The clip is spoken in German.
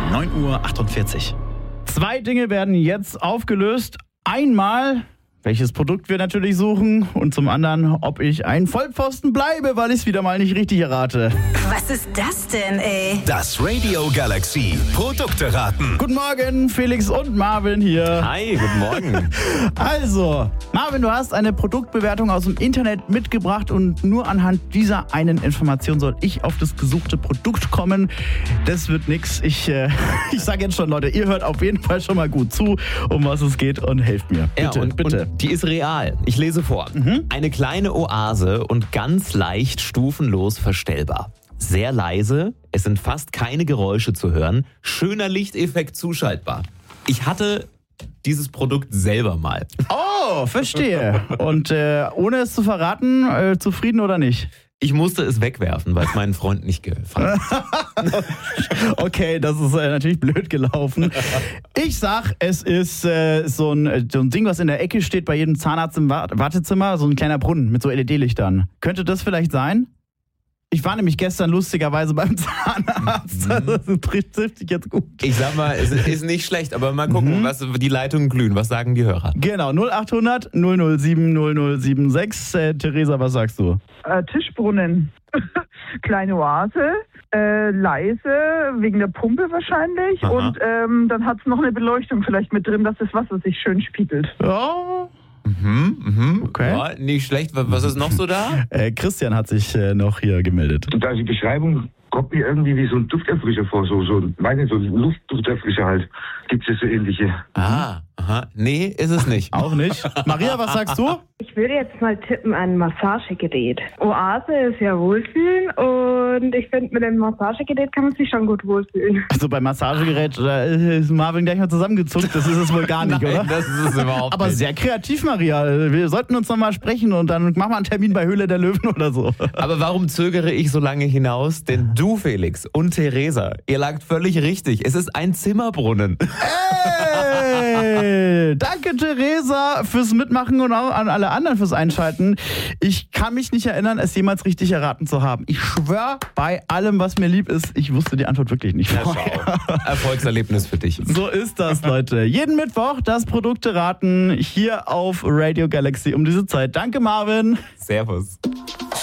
9:48 Uhr. Zwei Dinge werden jetzt aufgelöst. Einmal, welches Produkt wir natürlich suchen und zum anderen, ob ich ein Vollpfosten bleibe, weil ich es wieder mal nicht richtig errate. Was ist das denn, ey? Das Radio Galaxy Produkte raten. Guten Morgen, Felix und Marvin hier. Hi, guten Morgen. Also, Marvin, du hast eine Produktbewertung aus dem Internet mitgebracht und nur anhand dieser einen Information soll ich auf das gesuchte Produkt kommen. Das wird nix. Ich sage jetzt schon, Leute, ihr hört auf jeden Fall schon mal gut zu, um was es geht und helft mir. Bitte, bitte. Und die ist real. Ich lese vor. Eine kleine Oase und ganz leicht stufenlos verstellbar. Sehr leise, es sind fast keine Geräusche zu hören. Schöner Lichteffekt zuschaltbar. Ich hatte dieses Produkt selber mal. Oh, verstehe. Und ohne es zu verraten, zufrieden oder nicht? Ich musste es wegwerfen, weil es meinen Freund nicht gefallen hat. Okay, das ist natürlich blöd gelaufen. Ich sag, es ist so ein Ding, was in der Ecke steht bei jedem Zahnarzt im Wartezimmer, so ein kleiner Brunnen mit so LED-Lichtern. Könnte das vielleicht sein? Ich war nämlich gestern lustigerweise beim Zahnarzt. Das trifft sich jetzt gut. Ich sag mal, es ist nicht schlecht, aber mal gucken, was die Leitungen glühen. Was sagen die Hörer? Genau, 0800 007 0076. Theresa, was sagst du? Tischbrunnen. Kleine Oase, leise, wegen der Pumpe wahrscheinlich. Aha. Und dann hat es noch eine Beleuchtung vielleicht mit drin, dass das Wasser sich schön spiegelt. Ja. Okay. Ja, nicht schlecht. Was ist noch so da? Christian hat sich noch hier gemeldet. Und da die Beschreibung kommt mir irgendwie wie so ein Dufterfrischer vor, so ein Luftdufterfrischer halt. Gibt es so ähnliche? Aha. Nee, ist es nicht. Auch nicht. Maria, was sagst du? Ich würde jetzt mal tippen an Massagegerät. Oase ist ja Wohlfühlen und ich finde, mit dem Massagegerät kann man sich schon gut wohlfühlen. Also beim Massagegerät, da ist Marvin gleich mal zusammengezuckt. Das ist es wohl gar nicht, Nein, oder? das ist es überhaupt Aber nicht. sehr kreativ, Maria. Wir sollten uns nochmal sprechen und dann machen wir einen Termin bei Höhle der Löwen oder so. Aber warum zögere ich so lange hinaus? Denn du, Felix und Theresa, ihr lagt völlig richtig. Es ist ein Zimmerbrunnen. Hey, danke Theresa fürs Mitmachen und auch an alle anderen fürs Einschalten. Ich kann mich nicht erinnern, es jemals richtig erraten zu haben. Ich schwöre bei allem, was mir lieb ist, ich wusste die Antwort wirklich nicht. Ja, schau. Erfolgserlebnis für dich. So ist das, Leute. Jeden Mittwoch das Produkte raten hier auf Radio Galaxy um diese Zeit. Danke, Marvin. Servus.